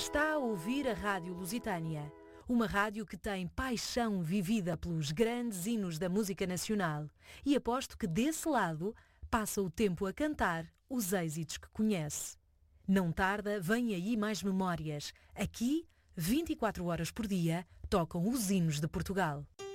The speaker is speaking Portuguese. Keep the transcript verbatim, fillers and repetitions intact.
Está a ouvir a Rádio Lusitânia, uma rádio que tem paixão vivida pelos grandes hinos da música nacional. E aposto que desse lado passa o tempo a cantar os êxitos que conhece. Não tarda, vem aí mais memórias. Aqui, vinte e quatro horas por dia, tocam os hinos de Portugal.